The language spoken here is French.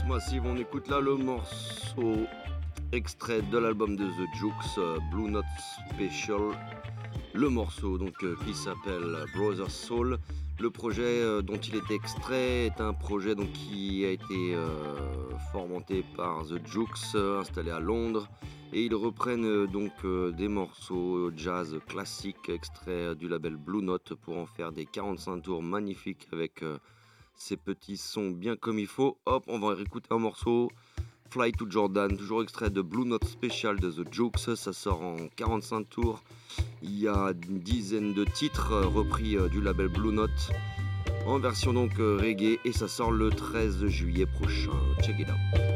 Massive, on écoute là le morceau extrait de l'album de The Jukes, Blue Note Special. Le morceau qui s'appelle Brother Soul. Le projet dont il est extrait est un projet qui a été formanté par The Jukes, installé à Londres. Et ils reprennent des morceaux jazz classiques extraits du label Blue Note pour en faire des 45 tours magnifiques avec ces petits sons bien comme il faut. Hop, on va réécouter un morceau. Fly to Jordan, toujours extrait de Blue Note Special de The Jukes. Ça sort en 45 tours. Il y a une dizaine de titres repris du label Blue Note en version reggae et ça sort le 13 juillet prochain. Check it out.